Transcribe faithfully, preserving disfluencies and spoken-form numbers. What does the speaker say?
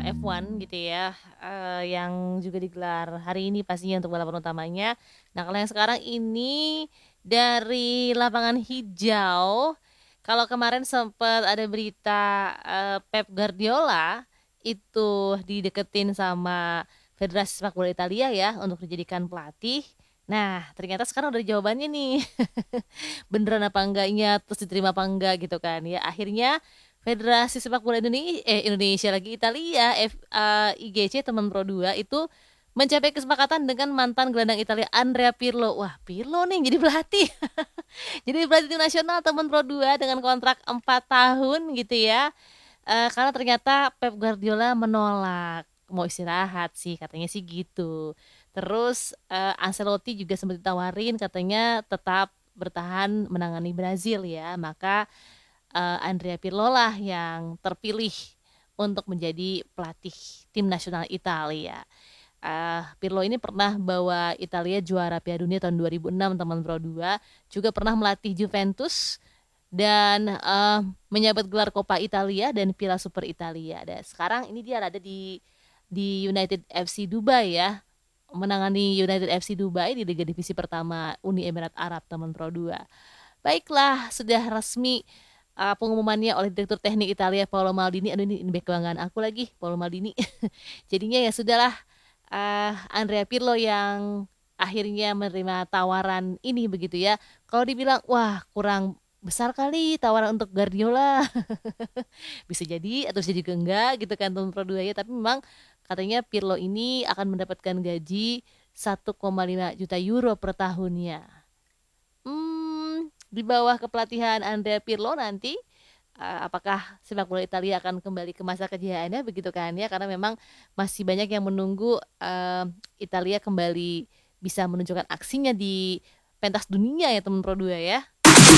F one gitu ya, eee, yang juga digelar hari ini pastinya untuk balapan utamanya. Nah, kalau yang sekarang ini dari lapangan hijau, kalau kemarin sempet ada berita, eee, Pep Guardiola itu dideketin sama Federasi Sepak Bola Italia ya untuk dijadikan pelatih. Nah, ternyata sekarang udah jawabannya nih. Beneran apa enggaknya, terus diterima apa enggak gitu kan ya. Akhirnya Federasi Sepak Bola Indone eh, Indonesia lagi, Italia, F eee, I G C teman Pro dua itu mencapai kesepakatan dengan mantan gelandang Italia Andrea Pirlo. Wah, Pirlo nih yang jadi pelatih. Jadi pelatih tim nasional teman Pro dua dengan kontrak empat tahun gitu ya. Eee, karena ternyata Pep Guardiola menolak, mau istirahat sih, katanya sih gitu. Terus, eee, Ancelotti juga sempat ditawarin katanya tetap bertahan menangani Brazil ya, maka, eee, Andrea Pirlo lah yang terpilih untuk menjadi pelatih tim nasional Italia. Eee, Pirlo ini pernah bawa Italia juara Piala Dunia tahun dua ribu enam teman Pro dua, juga pernah melatih Juventus dan, eee, menyabet gelar Coppa Italia dan Piala Super Italia. Dan sekarang ini dia ada di di United F C Dubai ya, menangani United F C Dubai di Liga Divisi Pertama Uni Emirat Arab teman Pro dua. Baiklah, sudah resmi, eee, pengumumannya oleh Direktur Teknik Italia Paolo Maldini. Aduh ini ini back kebanggaan aku lagi, Paolo Maldini. Jadinya ya sudahlah, eee, Andrea Pirlo yang akhirnya menerima tawaran ini begitu ya. Kalau dibilang, wah kurang besar kali tawaran untuk Guardiola. Bisa jadi atau bisa juga enggak gitu kan teman Pro dua ya, tapi memang katanya Pirlo ini akan mendapatkan gaji satu koma lima juta euro per tahunnya. Mmm, di bawah kepelatihan Andrea Pirlo nanti, eee, apakah sepak bola Italia akan kembali ke masa kejayaannya begitu kan ya, karena memang masih banyak yang menunggu, eee, Italia kembali bisa menunjukkan aksinya di pentas dunia ya teman Pro dua ya.